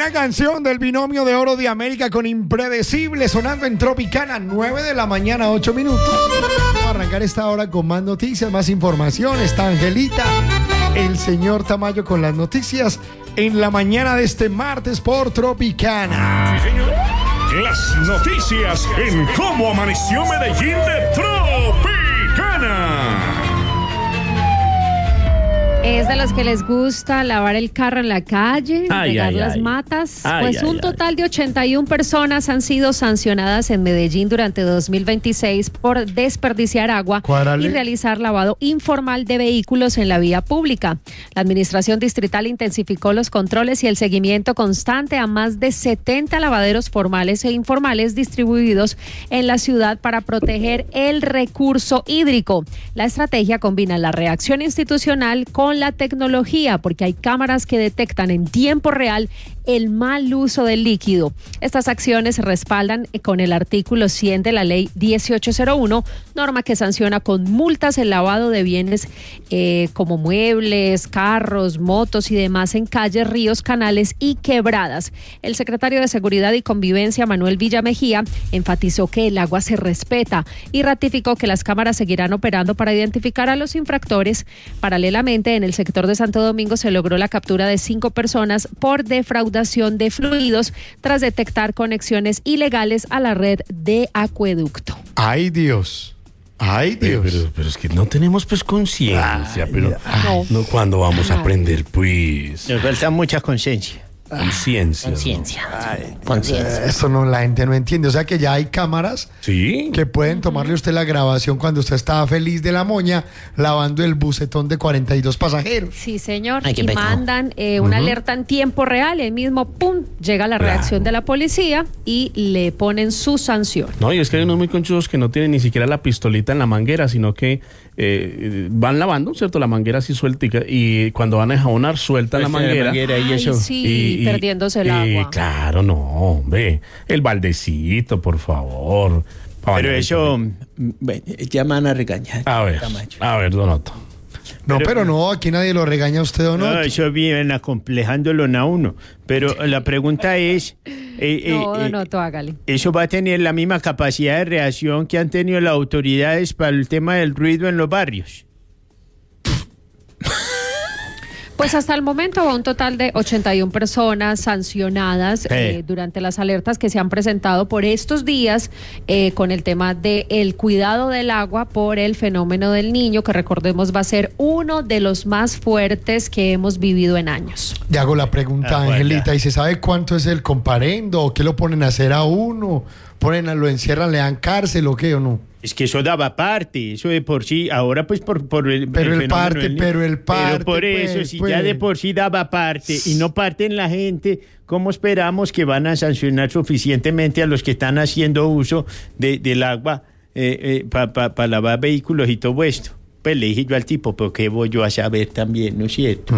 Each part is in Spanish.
Buena canción del binomio de oro de América con Impredecible sonando en Tropicana, 9 de la mañana, 8 minutos. Vamos a arrancar esta hora con más noticias, más información. Está Angelita, el señor Tamayo con las noticias en la mañana de este martes por Tropicana. Sí, señor. Las noticias en Cómo Amaneció Medellín de Tropicana. Es de los que les gusta lavar el carro en la calle, regar las matas. Un total de 81 personas han sido sancionadas en Medellín durante 2026 por desperdiciar agua y realizar lavado informal de vehículos en la vía pública. La administración distrital intensificó los controles y el seguimiento constante a más de 70 lavaderos formales e informales distribuidos en la ciudad para proteger el recurso hídrico. La estrategia combina la reacción institucional con la tecnología, porque hay cámaras que detectan en tiempo real el mal uso del líquido. Estas acciones se respaldan con el artículo 100 de la ley 1801, norma que sanciona con multas el lavado de bienes como muebles, carros, motos y demás en calles, ríos, canales y quebradas. El secretario de Seguridad y Convivencia, Manuel Villamejía, enfatizó que el agua se respeta y ratificó que las cámaras seguirán operando para identificar a los infractores. Paralelamente, en el sector de Santo Domingo se logró la captura de 5 personas por defraudación de fluidos tras detectar conexiones ilegales a la red de acueducto. ¡Ay, Dios! ¡Ay, Dios! Pero es que no tenemos pues conciencia, no, ¿cuándo vamos a aprender pues? Nos falta mucha conciencia. Conciencia. Esto no, la gente no entiende. O sea que ya hay cámaras que pueden tomarle a usted la grabación cuando usted estaba feliz de la moña lavando el bucetón de 42 pasajeros. Sí, señor. Y mandan una alerta en tiempo real. El mismo ¡pum! Llega la reacción de la policía y le ponen su sanción. No, y es que hay unos muy conchudos que no tienen ni siquiera la pistolita en la manguera, sino que van lavando, ¿cierto? La manguera así sueltica y cuando van a enjabonar sueltan la manguera. Y eso. Sí, perdiéndose el agua. Claro, no, hombre. El baldecito, por favor. Pero eso, ya me van a regañar. A ver, Donato. No, pero no, aquí nadie lo regaña a usted, Donato. No, eso viven acomplejándolo a uno. Pero la pregunta es... Donato, hágale. ¿Eso va a tener la misma capacidad de reacción que han tenido las autoridades para el tema del ruido en los barrios? Pues hasta el momento va un total de 81 personas sancionadas durante las alertas que se han presentado por estos días con el tema del cuidado del agua por el fenómeno del Niño, que recordemos va a ser uno de los más fuertes que hemos vivido en años. Le hago la pregunta, Angelita, ¿y se sabe cuánto es el comparendo? ¿O qué lo ponen a hacer a uno? ¿Lo encierran, le dan cárcel o qué o no? Es que eso daba parte, eso de por sí, ahora pues por el pero el parte. Pero por eso, si ya de por sí daba parte y no parten la gente, ¿cómo esperamos que van a sancionar suficientemente a los que están haciendo uso del agua para lavar vehículos y todo esto? Pues le dije yo al tipo, pero ¿qué voy yo a saber también, no es cierto?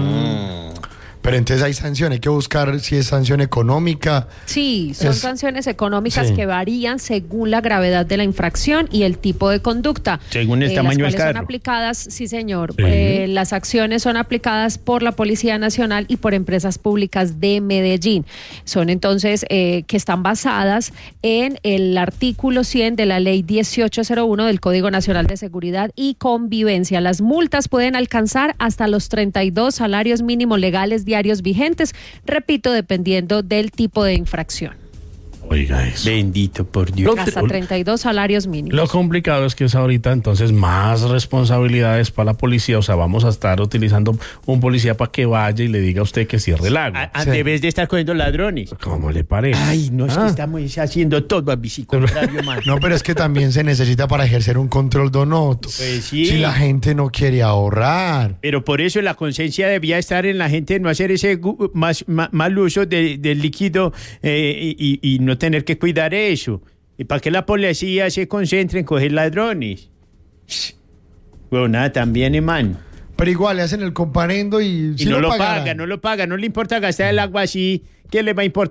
Pero entonces hay sanción, hay que buscar si es sanción económica. Sí, son sanciones económicas que varían según la gravedad de la infracción y el tipo de conducta. Según el tamaño del carro. Son aplicadas, sí señor, las acciones son aplicadas por la Policía Nacional y por empresas públicas de Medellín. Son entonces que están basadas en el artículo 100 de la ley 1801 del Código Nacional de Seguridad y Convivencia. Las multas pueden alcanzar hasta los 32 salarios mínimos legales diarios vigentes, repito, dependiendo del tipo de infracción. Oiga eso. Bendito por Dios. Hasta 32 salarios mínimos. Lo complicado es que es ahorita entonces más responsabilidades para la policía. O sea, vamos a estar utilizando un policía para que vaya y le diga a usted que cierre el agua. Debes de estar cogiendo ladrones. ¿Cómo le parece? Ay, no, es que estamos haciendo todo a bicicontrario, man. No, pero es que también se necesita para ejercer un control, Donato. Pues sí. Si la gente no quiere ahorrar. Pero por eso la conciencia debía estar en la gente de no hacer ese mal uso del líquido y no tener que cuidar eso. ¿Y para qué la policía se concentra en coger ladrones? Bueno, nada, también, hermano. Pero igual le hacen el comparendo y si no lo paga, no le importa gastar el agua así, ¿qué le va a importar?